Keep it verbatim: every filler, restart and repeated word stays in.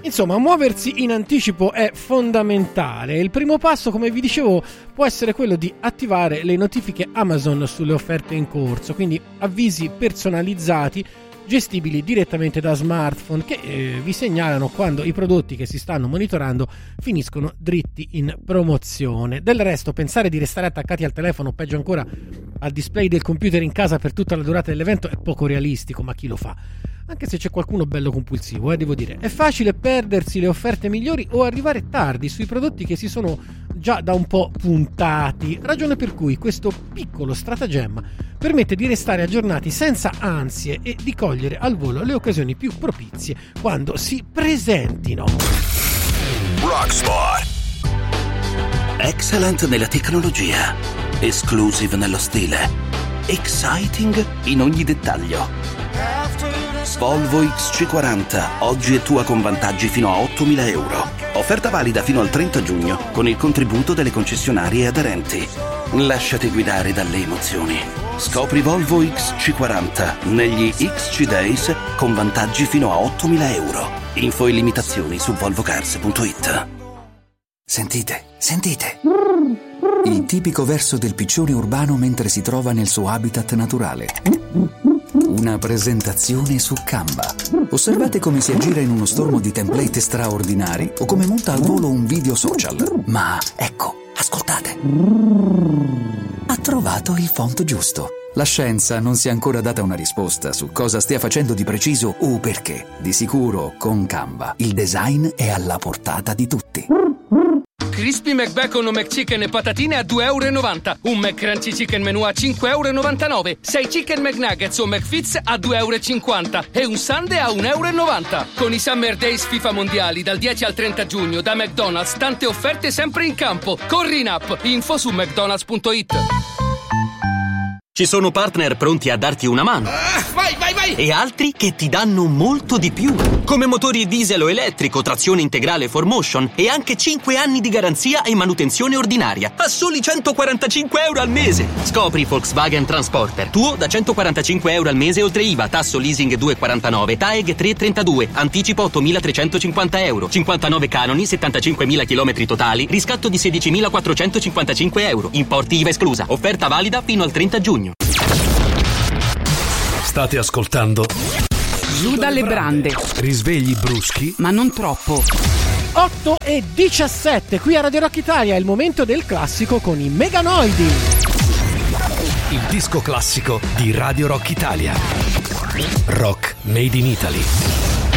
Insomma, muoversi in anticipo è fondamentale. Il primo passo, come vi dicevo, può essere quello di attivare le notifiche Amazon sulle offerte in corso, quindi avvisi personalizzati gestibili direttamente da smartphone che eh, vi segnalano quando i prodotti che si stanno monitorando finiscono dritti in promozione. Del resto, pensare di restare attaccati al telefono, peggio ancora al display del computer in casa per tutta la durata dell'evento, è poco realistico, ma chi lo fa? Anche se c'è qualcuno bello compulsivo, eh, devo dire. È facile perdersi le offerte migliori o arrivare tardi sui prodotti che si sono già da un po' puntati, ragione per cui questo piccolo stratagemma permette di restare aggiornati senza ansie e di cogliere al volo le occasioni più propizie quando si presentino. Rockspot. Excellent nella tecnologia, exclusive nello stile, exciting in ogni dettaglio. Volvo X C quaranta, oggi è tua con vantaggi fino a ottomila euro. Offerta valida fino al trenta giugno con il contributo delle concessionarie aderenti. Lasciati guidare dalle emozioni. Scopri Volvo X C quaranta negli X C Days con vantaggi fino a ottomila euro. Info e limitazioni su volvo cars punto it. Sentite, sentite. Il tipico verso del piccione urbano mentre si trova nel suo habitat naturale. Una presentazione su Canva. Osservate come si aggira in uno stormo di template straordinari o come monta al volo un video social. Ma ecco, ascoltate. Ha trovato il font giusto. La scienza non si è ancora data una risposta su cosa stia facendo di preciso o perché. Di sicuro, con Canva, il design è alla portata di tutti. Crispy McBacon o McChicken e patatine a due e novanta euro. Un McCrunchy Chicken Menù a cinque e novantanove euro. sei Chicken McNuggets o McFits a due e cinquanta euro. E un Sundae a un e novanta euro. Con i Summer Days FIFA Mondiali dal dieci al trenta giugno da McDonald's, tante offerte sempre in campo. Corri in app. Info su mcdonalds punto it. Ci sono partner pronti a darti una mano. Ah, vai, vai, vai! E altri che ti danno molto di più. Come motori diesel o elettrico, trazione integrale four motion e anche cinque anni di garanzia e manutenzione ordinaria. A soli centoquarantacinque euro al mese. Scopri Volkswagen Transporter. Tuo da centoquarantacinque euro al mese oltre I V A, tasso leasing due e quarantanove, T A E G tre e trentadue, anticipo ottomilatrecentocinquanta euro, cinquantanove canoni, settantacinquemila chilometri totali, riscatto di sedicimilaquattrocentocinquantacinque euro. Importi I V A esclusa. Offerta valida fino al trenta giugno. State ascoltando Giù dalle brande. Risvegli bruschi, ma non troppo. otto e diciassette, qui a Radio Rock Italia è il momento del classico con i Meganoidi. il disco classico di Radio Rock Italia. Rock Made in Italy.